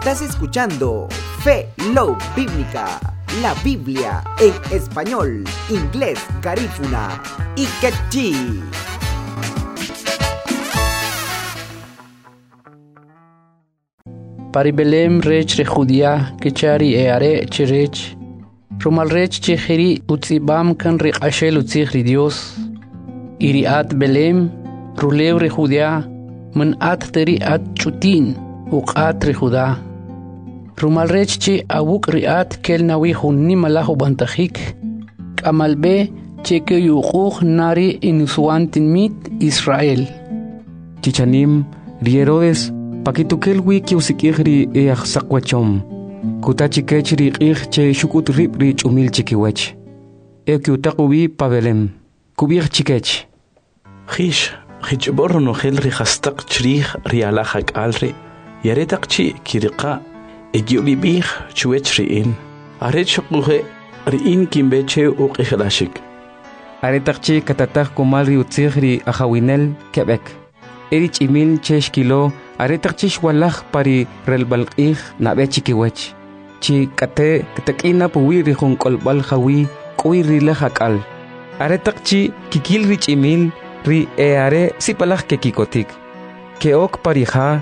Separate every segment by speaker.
Speaker 1: Estás escuchando Fe, Love Bíblica, la Biblia en español, inglés, garífuna y quechí.
Speaker 2: Paribelem rech rejudia kechari eare cherech romal rech cheheri utzibam kan riqashel utzigri Dios iriat belem rulew rejudia man at teri at chutin uqat rejuda romal rech che awuk riat kel nawi hunni malahu bantakhik kamalbe cheke yuqukh nari inusuantin mit Israel
Speaker 3: chichanim rierodes Pakitukel wiki usikihri sakwachom. Kutachi kechri che shukut ribri chumil chikiwech. Kiutakubi pavelem. Kubir chikech.
Speaker 4: Hichbor no helri hastak chrih rialahak alri. Yaretak chi kirika. Egiubibih chuechri in. Aretshukuhe riin kimbeche uqihladashik.
Speaker 3: Aretak chi katatak kumalri utzihri ahawinel Quebec. Erich imil cheshkilo. Aretak chish walach pari relbalqih na bechikiwech. Chi kate katakina puwiri hong kolbal hawi kuiri lahakal. Aretak chi kikil rich imil ri eare sipalach kekikotik. Keok pariha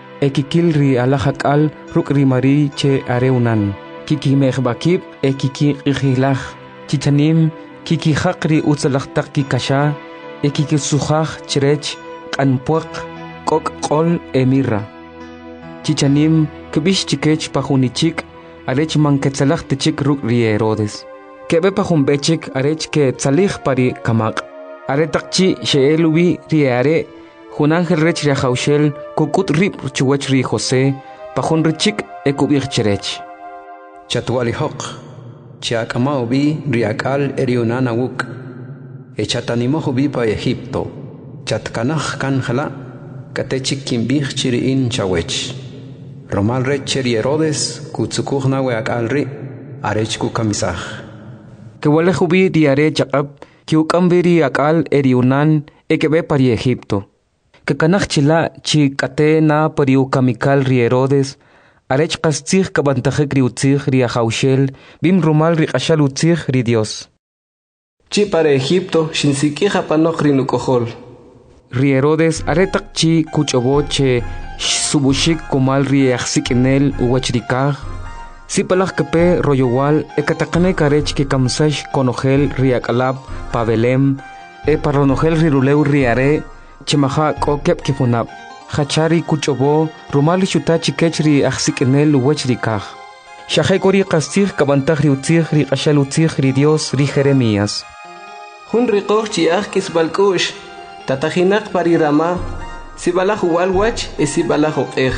Speaker 3: kikil ri alahakal ruk rimari che areunan. Kiki mehbakib kiki ihilach. Chichanim kiki hakri utsalachtak kikasha kiki suhach chirech kanpuak. Kok kol emirra. Chichanim kibish chikech pahunichik arech manketsalach tichik ruk rierodes. Kebe pahumbechik arech ke tsalich pari kamak. Aretakchi sheelubi riare hunangel rech riahaushel kukut rip chuwech ri Jose pahun richik ekubich cherech.
Speaker 5: Chatuali hok chiakamao bi riakal eriunana wuk. Echatanimoho bi pa Egipto. Chatkanach kanjala Katechik kimbih chiriin chawech. Romal rech cheri Herodes kutsukuh nawe akalri arech kukamisah.
Speaker 3: Kewale hubi diare chakab kiukambiri akal eriunan ekebe pari Egipto. Kekanach chila chi kate na pari ukamikal ri Herodes arech kastzih kabantajek ri utzih ri ahaushel bim romal ri kashal utzih ri Dios.
Speaker 6: Chi para Egipto shinsikija panok ri nukohol.
Speaker 3: Ri Herodes aretak chi kuchoboche subushik kumal ri axsikinel uwachrikaj. Sipalach kepe royowal ekatakane karech ke kamsash konogel ri akalab pavelem paronogel ri ruleu ri are chimaha kokep kifunab. Hachari kuchobo rumali shutachi kech ri axsikinel uwachrikaj. Shahekori kastig kabantaj ri utzig ri kashal utzig ri Dios ri Jeremías.
Speaker 6: Hun riqoj chiaj kisbalkush. Tatajinak parirama, sibalaj walwach e sibalaj oqej.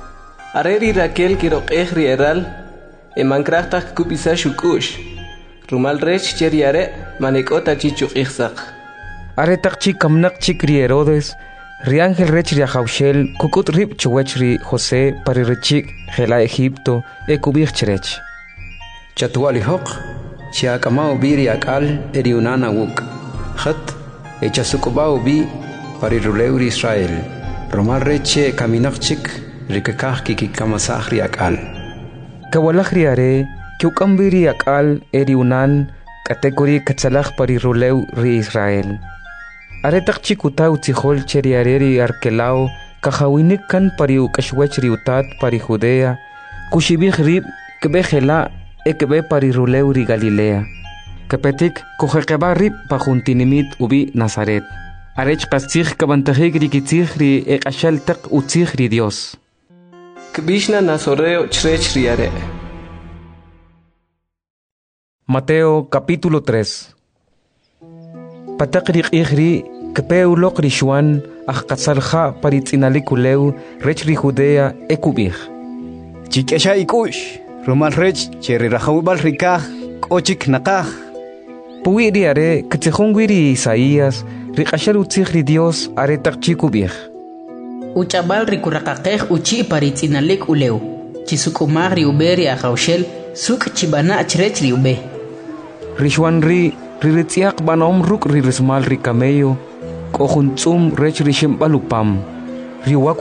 Speaker 6: Areri Raquel kiroqej rieral, emancrachtak kupisa shukush. Rumal rech cheriare, manekota chichuqijsaq.
Speaker 3: Aretak chi kamnak chik ri Herodes, riangel rech riahaushel, kukut rip chuwech ri Jose parirechik gela Egipto kubich cherech.
Speaker 5: Chatuali hok, chiakamao biri akal eriunana wuk. Khat Echasukobao bi pariruleur Israel. Romal reche kaminakchik rikakah kikamasah riakal.
Speaker 3: Kawalach riare kiukambiri akal eriunan kategori katsalach pariruleu ri Israel. Aretak chikuta utzihol cheriareri arkelao kahawinik kan pariu kashwech riutat pari Judea kushibih rib kebejela ekebe pariruleu ri Galilea. Kepetik kuhekeba rib pahuntinimit ubi Nazaret. Arech kastzih kabantajik rikitzih ri ekashal tak utzih ri Dios.
Speaker 6: Kbishna nazoreo chrech riare.
Speaker 3: Mateo capítulo 3. Patak ri kepeu lok rishuan kasalha paritzinalikuleu rech ri Judea ekubih.
Speaker 7: Chikesha ikush romal rech cheri rahawbal rikah kochik nakah.
Speaker 3: Puwi riare katzihongwiri Isaías rikashal utzih ri Dios aretak chikubih.
Speaker 8: Uchabal rikurakakej uchi paritzinalik uleu. Chisukumag ri uberi ahaushel suk chibana chrech ri ube.
Speaker 3: Rishuan riritziak banom ruk rirismal ri camello kohuntzum rech rishim balupam. Riwak